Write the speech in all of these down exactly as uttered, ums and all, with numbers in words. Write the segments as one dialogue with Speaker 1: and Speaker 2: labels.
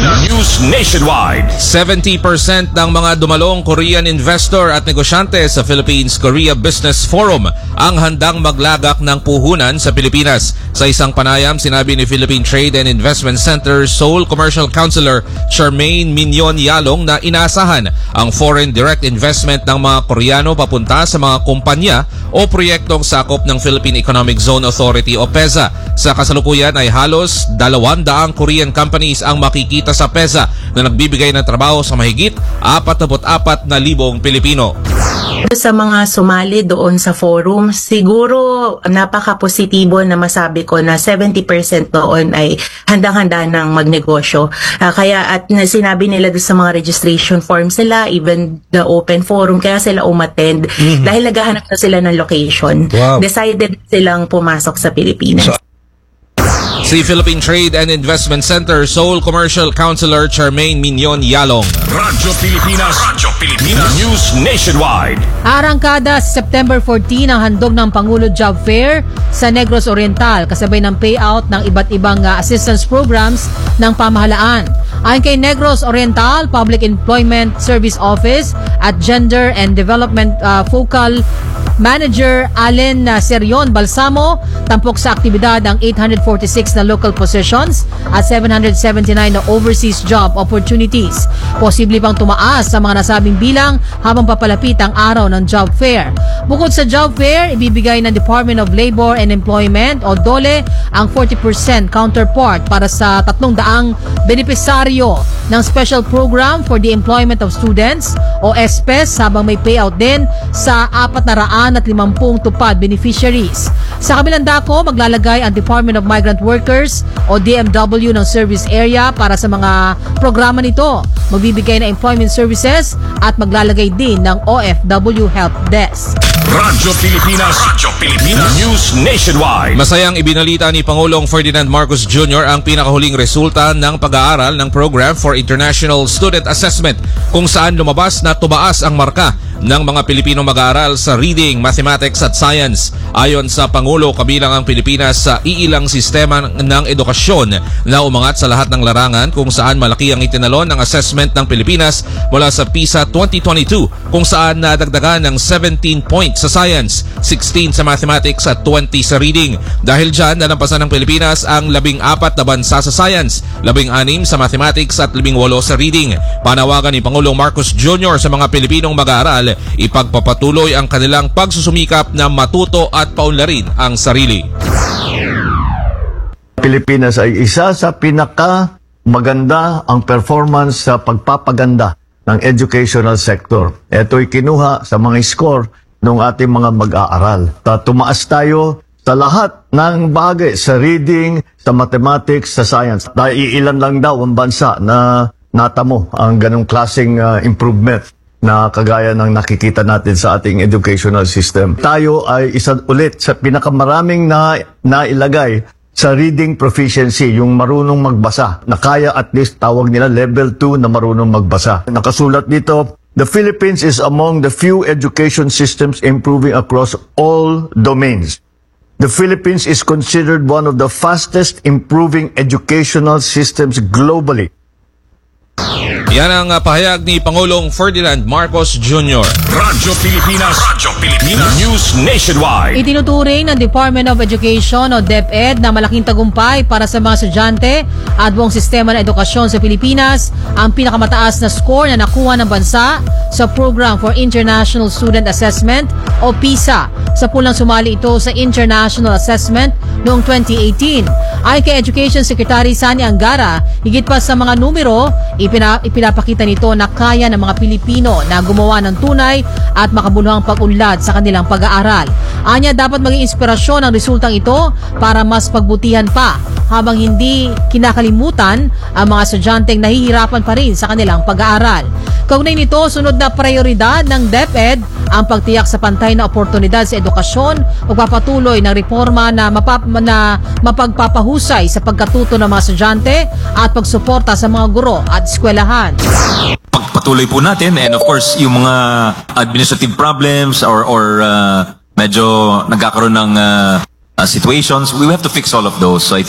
Speaker 1: News Nationwide.
Speaker 2: seventy percent ng mga dumalong Korean investor at negosyante sa Philippines-Korea Business Forum ang handang maglagak ng puhunan sa Pilipinas. Sa isang panayam, sinabi ni Philippine Trade and Investment Center Seoul Commercial Councilor Charmaine Mignon Yalong na inaasahan ang foreign direct investment ng mga Koreano papunta sa mga kumpanya o proyektong sakop ng Philippine Economic Zone Authority o PEZA. Sa kasalukuyan ay halos dalawang daang Korean companies ang makikita sa PEZA na nagbibigay ng trabaho sa mahigit apat na libong Pilipino.
Speaker 3: Sa mga sumali doon sa forum, siguro napaka-positibo na masabi ko na seventy percent doon ay handang-handa ng magnegosyo. Uh, kaya at na sinabi nila doon sa mga registration forms sila, even the open forum, kaya sila umattend mm-hmm. dahil naghahanap na sila ng location. Wow. Decided silang pumasok sa Pilipinas. So,
Speaker 2: si Philippine Trade and Investment Center Seoul Commercial Councilor Charmaine Mignon Yalong.
Speaker 1: Radyo Pilipinas, Radyo Pilipinas, News Nationwide.
Speaker 4: Arangkada September fourteen ang handog ng Pangulo Job Fair sa Negros Oriental kasabay ng payout ng iba't ibang uh, assistance programs ng pamahalaan. Ayon kay Negros Oriental Public Employment Service Office at Gender and Development uh, Focal Manager Allen uh, Serion Balsamo, tampok sa aktibidad ang eight hundred forty-six na local positions at seven hundred seventy-nine na overseas job opportunities. Posible pang tumaas sa mga nasabing bilang habang papalapit ang araw ng job fair. Bukod sa job fair, ibibigay ng Department of Labor and Employment o DOLE ang forty percent counterpart para sa tatlong daang benepisaryo ng Special Program for the Employment of Students o S P E S habang may payout din sa apat na raan at limampung tupad beneficiaries. Sa kabilang dako, maglalagay ang Department of Migrant Workers o D M W ng service area para sa mga programa nito. Magbibigay ng employment services at maglalagay din ng O F W Help Desk.
Speaker 1: Radyo Pilipinas, Radyo Pilipinas, News Nationwide.
Speaker 2: Masayang ibinalita ni Pangulong Ferdinand Marcos Junior ang pinakahuling resulta ng pag-aaral ng Program for International Student Assessment kung saan lumabas na tumaas ang marka ng mga Pilipino mag-aaral sa reading, mathematics at science. Ayon sa Pangulo, kabilang ang Pilipinas sa iilang sistema ng edukasyon na umangat sa lahat ng larangan kung saan malaki ang itinalon ng assessment ng Pilipinas mula sa PISA twenty twenty-two kung saan nadagdagan ng seventeen points sa science, sixteen sa mathematics at twenty sa reading. Dahil dyan, nalampasan ng Pilipinas ang labing apat na bansa sa science, labing anim sa mathematics at labing walo sa reading. Panawagan ni Pangulong Marcos Junior sa mga Pilipinong mag-aaral, ipagpapatuloy ang kanilang pagsusumikap na matuto at paunlarin ang sarili.
Speaker 5: Pilipinas ay isa sa pinaka maganda ang performance sa pagpapaganda ng educational sector. Ito'y kinuha sa mga score ng ating mga mag-aaral. Tumaas tayo sa lahat ng bagay, sa reading, sa mathematics, sa science. Dahil ilan lang daw ang bansa na natamo ang ganong klaseng uh, improvement na kagaya ng nakikita natin sa ating educational system. Tayo ay isa ulit sa pinakamaraming na nailagay sa reading proficiency, yung marunong magbasa, na kaya at least tawag nila level two na marunong magbasa. Nakasulat dito, the Philippines is among the few education systems improving across all domains. The Philippines is considered one of the fastest improving educational systems globally.
Speaker 2: Yan ang uh, pahayag ni Pangulong Ferdinand Marcos Junior
Speaker 1: Radyo Pilipinas, Radyo Pilipinas, News Nationwide.
Speaker 4: Itinuturing ng Department of Education o DepEd na malaking tagumpay para sa mga estudyante at buong sistema ng edukasyon sa Pilipinas ang pinakamataas na score na nakuha ng bansa sa Program for International Student Assessment o PISA. Sa pulang sumali ito sa International Assessment noong twenty eighteen. Ayon kay Education Secretary Sani Angara, higit pa sa mga numero, ipina, ipinapakita nito na kaya ng mga Pilipino na gumawa ng tunay at makabuluhang pag-unlad sa kanilang pag-aaral. Anya, dapat maging inspirasyon ang resultang ito para mas pagbutihan pa habang hindi kinakalimutan ang mga estudyanteng nahihirapan pa rin sa kanilang pag-aaral. Kaugnay nito, sunod na prioridad ng DepEd ang pagtiyak sa pantay na oportunidad sa edukasyon, pagpapatuloy ng reforma na, mapap- na mapagpapahusay sa pagkatuto ng mga estudyante at pagsuporta sa mga guro at eskwelahan.
Speaker 6: Pagpatuloy po natin, and of course yung mga administrative problems or, or uh, medyo nagkakaroon ng uh, uh, situations, we have to fix all of those. So I think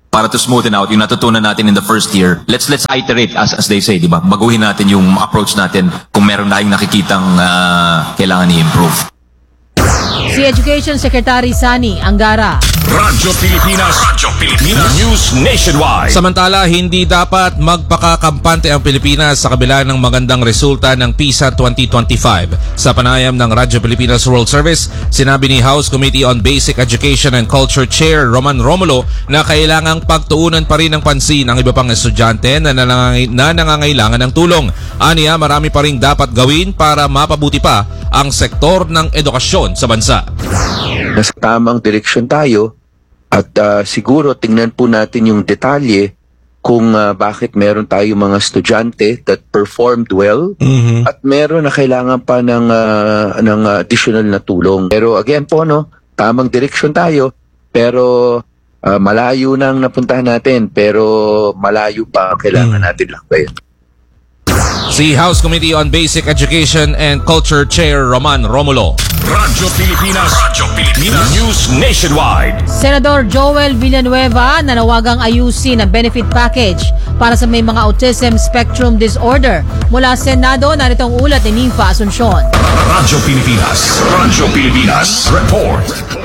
Speaker 6: para to smoothen out yung natutunan natin in the first year. Let's let's iterate as as they say, di ba? Baguhin natin yung approach natin kung meron tayong nakikitang uh, kailangan i-improve.
Speaker 4: Si Education Secretary Sani Angara.
Speaker 1: Radyo Pilipinas. Radyo Pilipinas. News Nationwide.
Speaker 2: Samantala, hindi dapat magpakakampante ang Pilipinas sa kabila ng magandang resulta ng PISA twenty twenty-five. Sa panayam ng Radyo Pilipinas World Service, sinabi ni House Committee on Basic Education and Culture Chair Roman Romulo na kailangang pagtuunan pa rin ng pansin ang iba pang estudyante na, nangangay- na nangangailangan ng tulong. Aniya, marami pa rin dapat gawin para mapabuti pa ang sektor ng edukasyon sa bansa.
Speaker 7: Nasa tamang direksyon tayo at uh, siguro tingnan po natin yung detalye kung uh, bakit meron tayo mga estudyante that performed well mm-hmm. at meron na kailangan pa ng, uh, ng uh, additional na tulong. Pero again po, no, tamang direksyon tayo pero uh, malayo nang napuntahan natin pero malayo pa kailangan mm. natin lakbayan.
Speaker 2: Si House Committee on Basic Education and Culture Chair Roman Romulo.
Speaker 1: Radyo Pilipinas. Radyo Pilipinas. News Nationwide.
Speaker 4: Senador Joel Villanueva nanawagang ayusin ang benefit package para sa may mga autism spectrum disorder. Mula Senado, narito ang ulat ni Ninfa Asuncion.
Speaker 1: Radyo Pilipinas. Radyo Pilipinas. Report.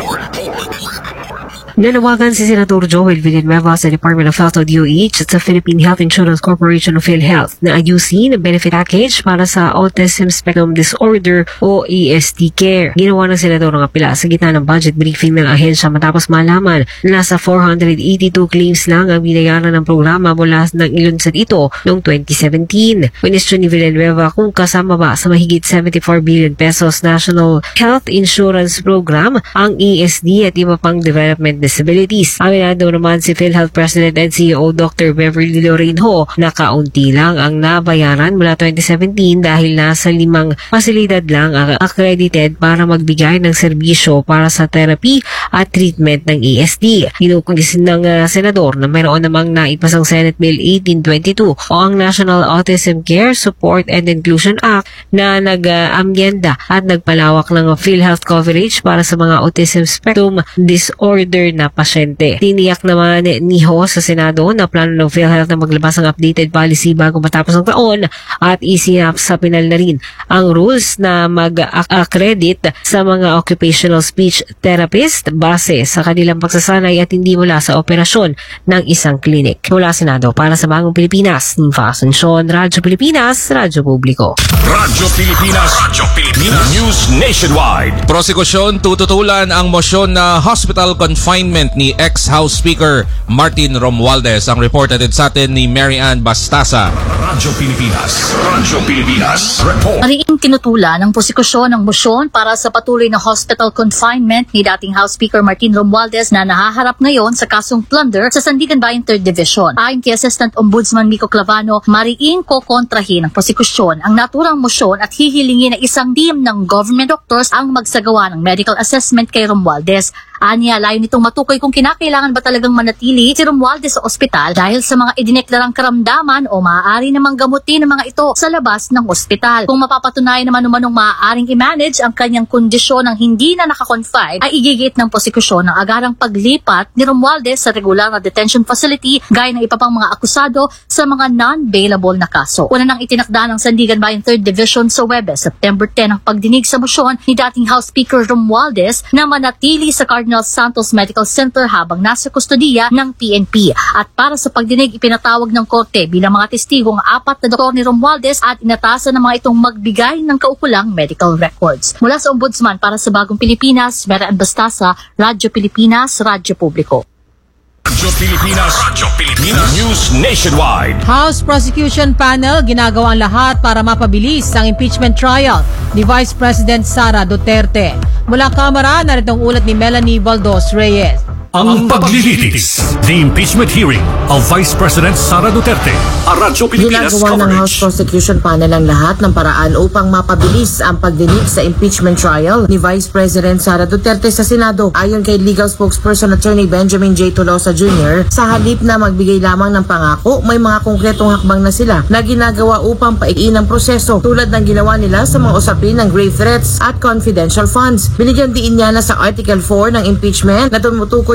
Speaker 8: Nanawagan si Senador Joel Villanueva sa Department of Health o D O H at sa Philippine Health Insurance Corporation of PhilHealth na ayusin ang benefit package para sa Autism Spectrum Disorder o A S D care. Ginawa ng Senador ang apela sa gitna ng budget briefing ng ahensya matapos malaman na nasa four hundred eighty-two claims lang ang binayaran ng programa mula ng ilunsad ito noong twenty seventeen. Question ni Villanueva kung kasama ba sa mahigit seventy-four billion pesos National Health Insurance Program ang A S D at iba pang development disabilities. Aminado naman si PhilHealth President and C E O Doctor Beverly Lorenho na kaunti lang ang nabayaran mula twenty seventeen dahil nasa limang pasilidad lang ang accredited para magbigay ng serbisyo para sa therapy at treatment ng A S D. Kinukulisin ng uh, Senador na mayroon namang naipasang Senate Bill eighteen twenty-two o ang National Autism Care Support and Inclusion Act na nag-amyenda at nagpalawak ng PhilHealth coverage para sa mga autism spectrum disorder na pasyente. Tiniyak naman ni Ho sa Senado na plano ng PhilHealth na maglabas ng updated policy bago matapos ang taon at isinap sa pinal na rin ang rules na mag-accredit sa mga occupational speech therapist base sa kanilang pagsasanay at hindi mula sa operasyon ng isang klinik. Mula Senado para sa Bagong Pilipinas, Ninfa Asuncion, Radyo Pilipinas, Radyo Publiko.
Speaker 1: Radyo Pilipinas. Radyo Pilipinas. News Nationwide.
Speaker 2: Prosekusyon tututulan ang motion na hospital confinement ni ex-House Speaker Martin Romualdez. Ang report natin sa atin ni Mary Ann Bastasa.
Speaker 1: Radyo Pilipinas. Radyo Pilipinas. Report.
Speaker 9: Mariing tinutulan ng prosekusyon ng motion para sa patuloy na hospital confinement ni dating House Speaker Martin Romualdez na nahaharap ngayon sa kasong plunder sa Sandigan Bayan third Division. Ayon kay Assistant Ombudsman Miko Clavano, mariing kokontrahin ng prosekusyon ang naturang motion at hihilingin na isang team ng government doctors ang magsagawa ng medical assessment kay Romualdez. Anya, layo nitong matukoy kung kinakailangan ba talagang manatili si Romualdez sa ospital dahil sa mga idineklarang karamdaman o maaari namang gamutin ng mga ito sa labas ng ospital. Kung mapapatunayan naman umanong maaaring i-manage ang kanyang kondisyon ng hindi na nakakonfine, ay igigit ng prosekusyon ng agarang paglipat ni Romualdez sa regular na detention facility gaya ng iba pang mga akusado sa mga non-bailable na kaso. Una nang itinakda ng Sandigan Bayan third Division sa Huwebes, September ten ang pagdinig sa motion ni dating House Speaker Romualdez na manatili sa Cardinal Santos Medical Center habang nasa kustodiya ng P N P. At para sa pagdinig, ipinatawag ng korte bilang mga testigo ang apat na doktor ni Romualdez at inatasan ng mga itong magbigay ng kaukulang medical records. Mula sa Ombudsman para sa Bagong Pilipinas, Mary Ann Bastasa, Radyo Pilipinas, Radyo Publiko.
Speaker 1: Radyo Pilipinas. Radyo Pilipinas. News Nationwide.
Speaker 4: House Prosecution Panel ginagawa ang lahat para mapabilis ang impeachment trial ni Vice President Sara Duterte. Mula Kamara, narito ang ulat ni Melanie Baldos Reyes.
Speaker 1: Ang paglilitis, the impeachment hearing of Vice President Sara Duterte. A Radyo Pilipinas
Speaker 10: Ginagawa ng House
Speaker 1: coverage.
Speaker 10: Prosecution Panel ang lahat ng paraan upang mapabilis ang pagdinig sa impeachment trial ni Vice President Sara Duterte sa Senado. Ayon kay Legal Spokesperson Attorney Benjamin J. Tolosa Junior, sa halip na magbigay lamang ng pangako, may mga konkretong hakbang na sila na ginagawa upang paikiin ang proseso tulad ng ginawa nila sa mga usapin ng grave threats at confidential funds. Binigyan diin niya na sa Article four ng impeachment na tumutukoy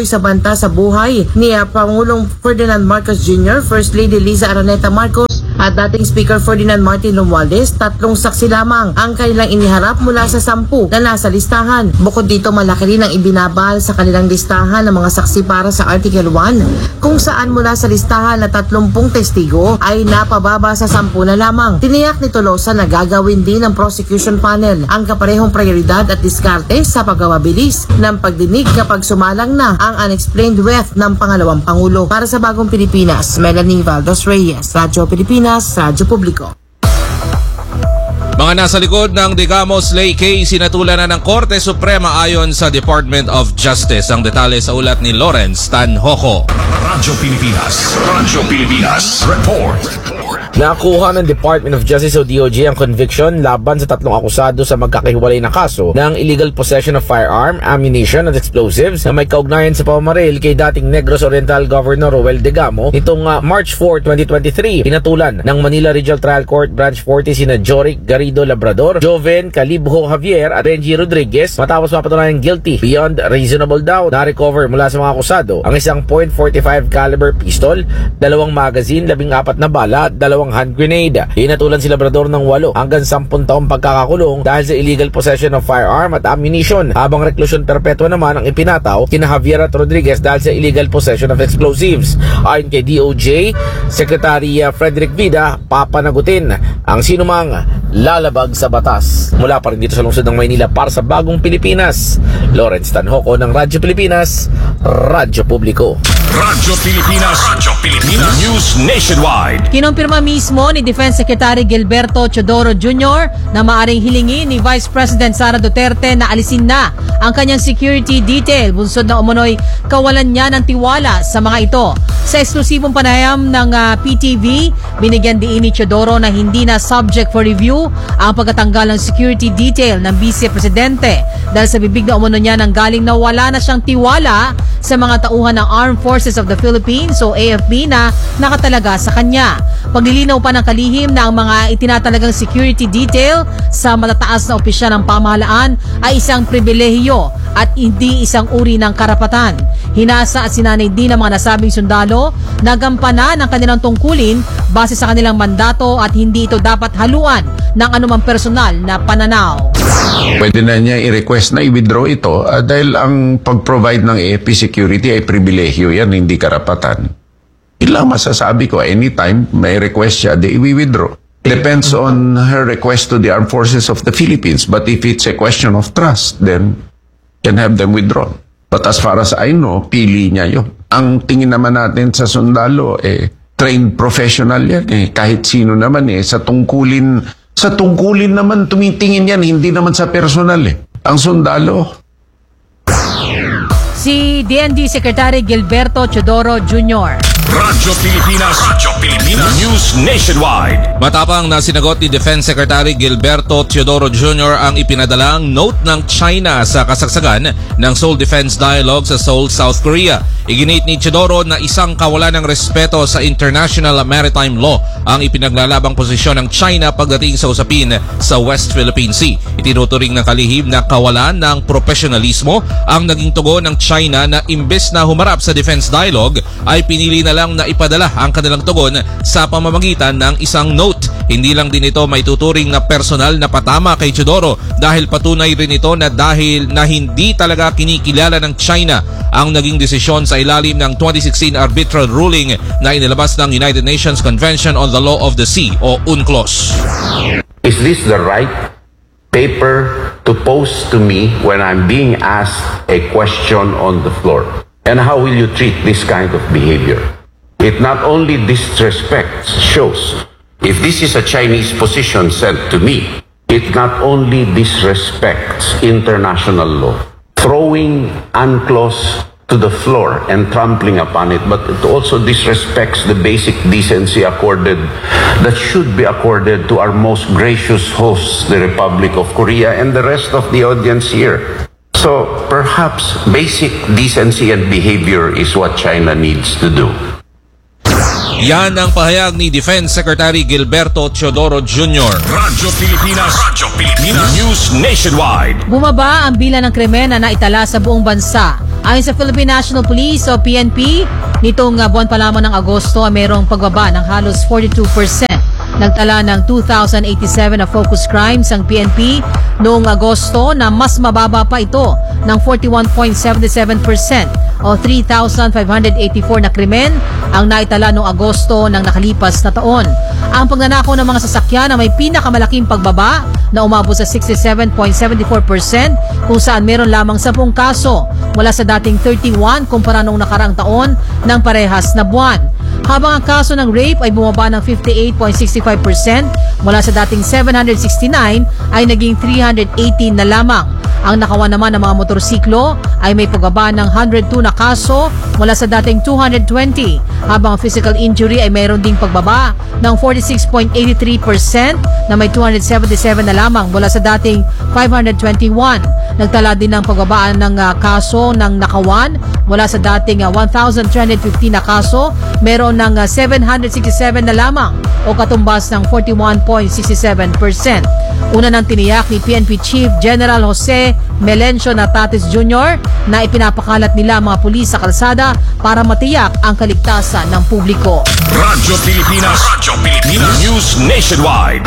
Speaker 10: sa banta sa buhay ni uh, Pangulong Ferdinand Marcos Junior, First Lady Liza Araneta Marcos at dating Speaker Ferdinand Martin Romualdez, tatlong saksi lamang ang kanilang iniharap mula sa sampu na nasa listahan. Bukod dito, malaki rin ang ibinabal sa kanilang listahan ng mga saksi para sa Article one, kung saan mula sa listahan na tatlumpung testigo ay napababa sa sampu na lamang. Tiniyak ni Tolosa na gagawin din ng prosecution panel ang kaparehong prioridad at diskarte sa pagkawabilis ng pagdinig kapag sumalang na ang unexplained death ng pangalawang Pangulo. Para sa Bagong Pilipinas, Melanie Valdos Reyes, Radyo Pilipinas, Radyo Publiko.
Speaker 2: Mga nasa likod ng Digamos Lay case, sinatulan na ng Korte Suprema ayon sa Department of Justice. Ang detalye sa ulat ni Lawrence Tanhoco.
Speaker 1: Radyo Pilipinas. Radyo Pilipinas. Report.
Speaker 11: Nakuha ng Department of Justice o D O J ang conviction laban sa tatlong akusado sa magkakahiwalay na kaso ng illegal possession of firearm, ammunition at explosives na may kaugnayan sa pamamaril kay dating Negros Oriental Governor Roel Digamo nitong uh, March four, twenty twenty-three. Pinatulan ng Manila Regional Trial Court Branch forty sina Joric Garrido Labrador, Joven Calibjo Javier at Renji Rodriguez matapos mapatunayan guilty beyond reasonable doubt. Na-recover mula sa mga akusado ang isang point four five caliber pistol, dalawang magazine, labing apat na bala at dalawang hand grenade. Inatulan si Labrador ng walo hanggang sampung taong pagkakakulong dahil sa illegal possession of firearm at ammunition, habang reklusyon perpetua naman ang ipinataw kina Javier at Rodriguez dahil sa illegal possession of explosives. Ayon kay D O J, Secretary Frederick Vida, papanagutin ang sinumang lalabag sa batas. Mula pa rin dito sa lungsod ng Maynila para sa Bagong Pilipinas, Lawrence Tanhoco ng Radyo Pilipinas, Radyo Publiko.
Speaker 1: Radyo Pilipinas. Radyo Pilipinas. News Nationwide.
Speaker 4: Kinumpirma mismo ni Defense Secretary Gilberto Teodoro Junior na maaring hilingin ni Vice President Sara Duterte na alisin na ang kanyang security detail. Bunsod na umunoy kawalan niya ng tiwala sa mga ito. Sa eksklusibong panayam ng uh, P T V, binigyan diin ni Teodoro na hindi na subject for review ang pagkatanggal ng security detail ng Vice Presidente dahil sa bibig na umuno niya nang galing na wala na siyang tiwala sa mga tauhan ng Armed Forces of the Philippines o A F P na nakatalaga sa kanya. Paglilinaw pa ng kalihim na ang mga itinatalagang security detail sa matataas na opisyal ng pamahalaan ay isang pribilehiyo at hindi isang uri ng karapatan. Hinasa at sinanay din ng mga nasabing sundalo na gampanan ang kanilang tungkulin base sa kanilang mandato at hindi ito dapat haluan ng anumang personal na pananaw.
Speaker 12: Pwede na niya i-request na i-withdraw ito uh, dahil ang pag-provide ng A F P security ay pribilehyo yan, hindi karapatan. Ilang masasabi ko, anytime may request siya, di i-withdraw. Depends on her request to the Armed Forces of the Philippines. But if it's a question of trust, then can have them withdrawn. But as far as I know, pili niya yun. Ang tingin naman natin sa sundalo, eh, trained professional yan. Eh. Kahit sino naman, eh, sa tungkulin, sa tungkulin naman tumitingin yan, hindi naman sa personal. Eh. Ang sundalo.
Speaker 4: Si D N D Secretary Gilberto Teodoro Junior
Speaker 1: Radyo Pilipinas. Radyo Pilipinas. News Nationwide.
Speaker 2: Matapang na sinagot ni Defense Secretary Gilberto Teodoro Junior ang ipinadalang note ng China sa kasagsagan ng Seoul Defense Dialogue sa Seoul, South Korea. Iginit ni Teodoro na isang kawalan ng respeto sa international maritime law ang ipinaglalabang posisyon ng China pagdating sa usapin sa West Philippine Sea. Itinuturing ng kalihim na kawalan ng profesionalismo ang naging tugon ng China na imbes na humarap sa defense dialogue ay pinili na lang na ipadala ang kanilang tugon sa pamamagitan ng isang note. Hindi lang din ito may tuturing na personal na patama kay Teodoro dahil patunay rin ito na dahil na hindi talaga kinikilala ng China ang naging desisyon sa ilalim ng twenty sixteen arbitral ruling na inilabas ng United Nations Convention on the Law of the Sea o UNCLOS.
Speaker 13: Is this the right paper to post to me when I'm being asked a question on the floor? And how will you treat this kind of behavior? It not only disrespects, shows, if this is a Chinese position sent to me, it not only disrespects international law, throwing UNCLOS to the floor and trampling upon it, but it also disrespects the basic decency accorded, that should be accorded to our most gracious hosts, the Republic of Korea and the rest of the audience here. So perhaps basic decency and behavior is what China needs to do.
Speaker 2: Yan ang pahayag ni Defense Secretary Gilberto Teodoro Junior
Speaker 1: Radyo Pilipinas, Radyo Pilipinas, News Nationwide.
Speaker 4: Bumaba ang bilang ng krimen na naitala sa buong bansa. Ayon sa Philippine National Police o P N P, nitong uh, buwan pa lamang ng Agosto ay mayroong pagbaba ng halos forty-two percent. Nagtala ng two thousand eighty-seven na focus crimes ang P N P noong Agosto na mas mababa pa ito ng forty-one point seven seven percent o three thousand five hundred eighty-four na krimen ang naitala noong Agosto ng nakalipas na taon. Ang pagnanakaw ng mga sasakyan na may pinakamalaking pagbaba na umabot sa sixty-seven point seven four percent kung saan meron lamang ten kaso mula sa dating thirty-one kumpara noong nakaraang taon ng parehas na buwan. Habang ang kaso ng rape ay bumaba ng fifty-eight point six five percent mula sa dating seven hundred sixty-nine ay naging three hundred eighteen na lamang. Ang nakawan naman ng mga motorsiklo ay may pagbaba ng one hundred two na kaso mula sa dating two hundred twenty, habang physical injury ay mayroon ding pagbaba ng forty-six point eight three percent na may two hundred seventy-seven na lamang mula sa dating five hundred twenty-one. Nagtala din ng pagbabaan ng uh, kaso ng nakawan mula sa dating uh, one thousand three hundred fifty na kaso, meron ng uh, seven hundred sixty-seven na lamang o katumbas ng forty-one point six seven percent. Una nang tiniyak ni P N P Chief General Jose Melencio Natatis Junior na ipinapakalat nila mga pulis sa kalsada para matiyak ang kaligtasan ng publiko.
Speaker 1: Radyo Pilipinas, Radyo Pilipinas, News Nationwide.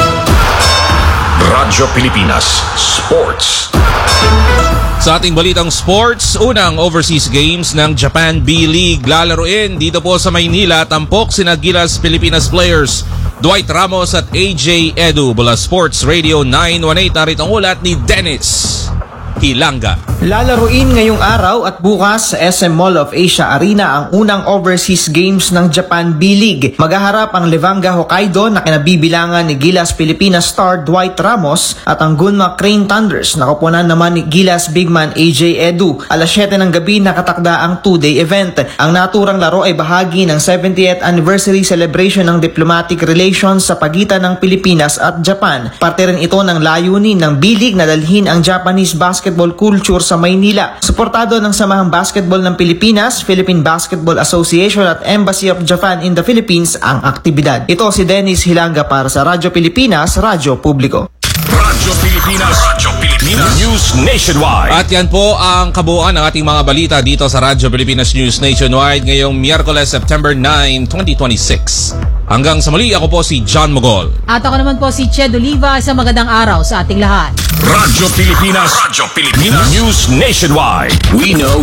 Speaker 1: Radyo Pilipinas, Sports.
Speaker 2: Sa ating balitang sports, unang overseas games ng Japan B-League lalaruin dito po sa Maynila. Tampok sina Gilas Pilipinas players Dwight Ramos at A J Edu. Bula Sports Radio nine one eight, narito ang ulat ni Dennis Hilanga.
Speaker 14: Lalaruin ngayong araw at bukas sa S M Mall of Asia Arena ang unang overseas games ng Japan B-League. Maghaharap ang Levanga Hokkaido na kinabibilangan ni Gilas Pilipinas star Dwight Ramos at ang Gunma Crane Thunders na koponan naman ni Gilas bigman A J Edu. Alas siyete ng gabi nakatakda ang two-day event. Ang naturang laro ay bahagi ng seventieth anniversary celebration ng diplomatic relations sa pagitan ng Pilipinas at Japan. Parte rin ito ng layunin ng B-League na dalhin ang Japanese basketball culture sa Maynila. Suportado ng Samahang Basketball ng Pilipinas, Philippine Basketball Association at Embassy of Japan in the Philippines ang aktibidad. Ito si Dennis Hilanga para sa Radyo Pilipinas, Radyo Publiko.
Speaker 1: Radyo Pilipinas, Radyo Pilipinas, News Nationwide.
Speaker 2: At yan po ang kabuuan ng ating mga balita dito sa Radyo Pilipinas News Nationwide ngayong Miyerkules, September nine, twenty twenty-six. Hanggang sa muli, ako po si John Mogol.
Speaker 4: At ako naman po si Ched Oliva. Isang magandang araw sa ating lahat.
Speaker 1: Radyo Pilipinas, Radyo Pilipinas, News Nationwide. We know.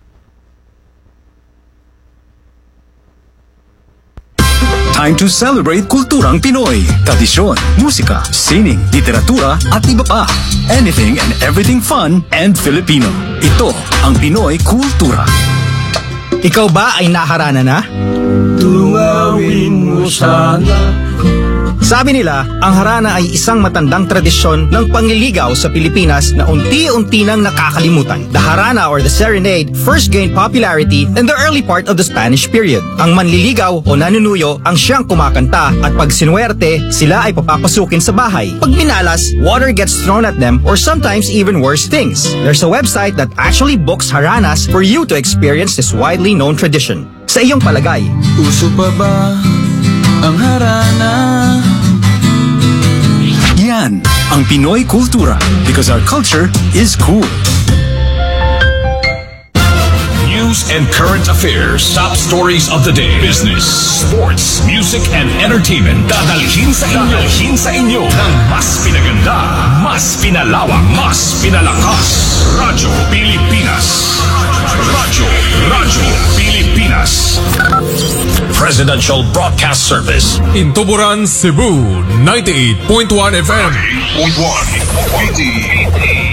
Speaker 1: Time to celebrate kulturang Pinoy. Tradisyon, musika, sining, literatura at iba pa. Anything and everything fun and Filipino. Ito ang Pinoy Kultura.
Speaker 15: Ikaw ba ay naharana na?
Speaker 16: Tunawin mo sana.
Speaker 15: Sabi nila, ang harana ay isang matandang tradisyon ng pangliligaw sa Pilipinas na unti-unti nang nakakalimutan. The harana or the serenade first gained popularity in the early part of the Spanish period. Ang manliligaw o nanunuyo ang siyang kumakanta at pag sinuwerte, sila ay papapasukin sa bahay. Pag minalas, water gets thrown at them or sometimes even worse things. There's a website that actually books haranas for you to experience this widely known tradition. Sa iyong palagay,
Speaker 16: uso pa ba ang harana?
Speaker 1: Yan ang Pinoy Kultura because our culture is cool. News and current affairs, top stories of the day, business, sports, music, and entertainment. Dadalhin sa inyo, dadalhin sa inyo ng mas pinaganda, mas pinalawak, mas pinalakas. Radyo Pilipinas. Radyo, Radyo Pilipinas. Presidential Broadcast Service.
Speaker 17: In Tuburan, Cebu, ninety-eight point one F M.
Speaker 1: ninety-eight point one.